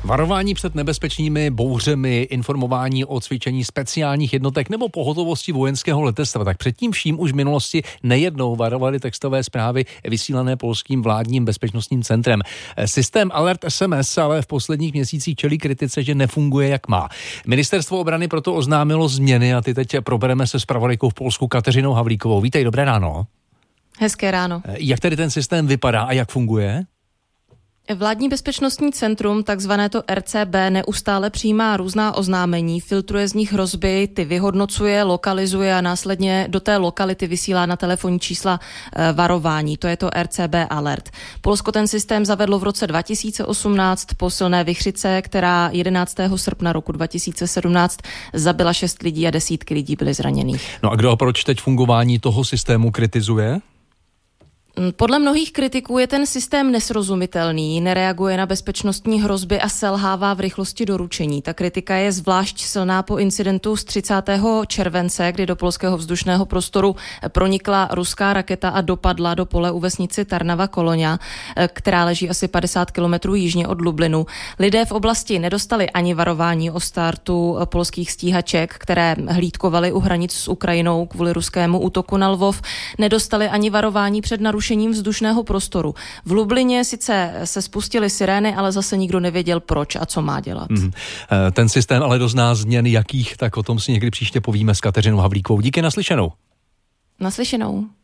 Varování před nebezpečnými bouřemi, informování o cvičení speciálních jednotek nebo pohotovosti vojenského letectva. Tak předtím vším už v minulosti nejednou varovaly textové zprávy vysílané polským vládním bezpečnostním centrem. Systém Alert SMS ale v posledních měsících čelí kritice, že nefunguje jak má. Ministerstvo obrany proto oznámilo změny a ty teď probereme se zpravodajkou v Polsku Kateřinou Havlíkovou. Vítej, dobré ráno. Hezké ráno. Jak tedy ten systém vypadá a jak funguje? Vládní bezpečnostní centrum, takzvané to RCB, neustále přijímá různá oznámení, filtruje z nich hrozby, ty vyhodnocuje, lokalizuje a následně do té lokality vysílá na telefonní čísla varování. To je to RCB Alert. Polsko ten systém zavedlo v roce 2018 po silné vichřice, která 11. srpna roku 2017 zabila 6 lidí a desítky lidí byly zraněných. No a kdo a proč teď fungování toho systému kritizuje? Podle mnohých kritiků je ten systém nesrozumitelný, nereaguje na bezpečnostní hrozby a selhává v rychlosti doručení. Ta kritika je zvlášť silná po incidentu z 30. července, kdy do polského vzdušného prostoru pronikla ruská raketa a dopadla do pole u vesnici Tarnava Koloňa, která leží asi 50 kilometrů jižně od Lublinu. Lidé v oblasti nedostali ani varování o startu polských stíhaček, které hlídkovaly u hranic s Ukrajinou kvůli ruskému útoku na Lvov. Nedostali ani varování před narušením vzdušného prostoru. V Lublině sice se spustily sirény, ale zase nikdo nevěděl proč a co má dělat. Ten systém ale dozná změn jakých, tak o tom si někdy příště povíme s Kateřinou Havlíkovou. Díky, naslyšenou. Naslyšenou.